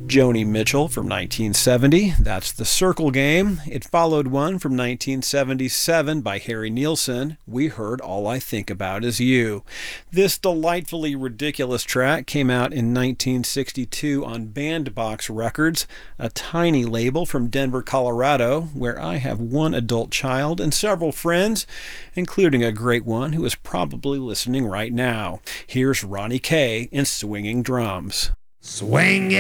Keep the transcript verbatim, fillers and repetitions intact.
Joni Mitchell from nineteen seventy, that's The Circle Game. It followed one from nineteen seventy-seven by Harry Nilsson, We Heard All I Think About Is You. This delightfully ridiculous track came out in nineteen sixty-two on Bandbox Records, a tiny label from Denver, Colorado, where I have one adult child and several friends, including a great one who is probably listening right now. Here's Ronnie K in Swinging Drums. Swing